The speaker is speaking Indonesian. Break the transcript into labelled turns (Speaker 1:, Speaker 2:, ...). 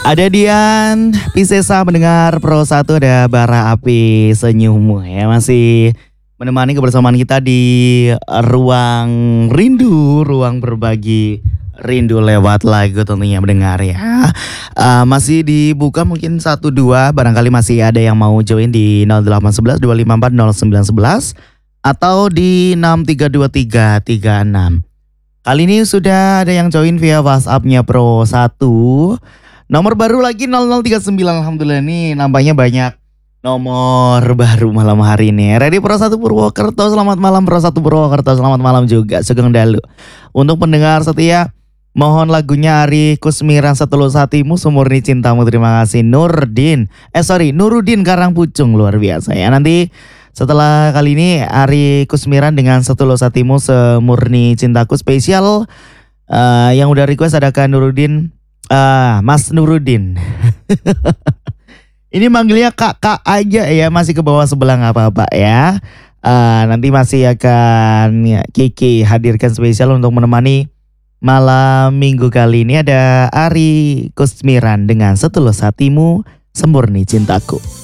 Speaker 1: Ada Dian Piscesa mendengar Pro 1, ada Bara Api Senyummu ya, masih menemani kebersamaan kita di ruang rindu, ruang berbagi rindu lewat lagu tentunya mendengar ya. Masih dibuka mungkin 1-2, barangkali masih ada yang mau join di 0811 254 0911 atau di 632336. Kali ini sudah ada yang join via WhatsApp-nya Pro 1. Nomor baru lagi 0039, alhamdulillah nih nambahnya banyak nomor baru malam hari ini. Ready Pro 1 Purwokerto, selamat malam Pro 1 Purwokerto, selamat malam juga Sugeng Dalu. Untuk pendengar setia, mohon lagunya Ari Kusmiran Setulus Hatimu Semurni Cintamu. Terima kasih Nurdin Karangpucung, luar biasa ya. Nanti setelah kali ini Ari Kusmiran dengan Setulus Hatimu Semurni Cintaku spesial. Yang udah request ada Kak Nurudin, Mas Nurudin. Ini manggilnya kakak aja ya, masih ke bawah sebelah nggak apa-apa ya. Nanti masih akan ya, Kiki hadirkan spesial untuk menemani malam minggu kali ini. Ada Ari Kusmiran dengan Setulus Hatimu Semurni Cintaku.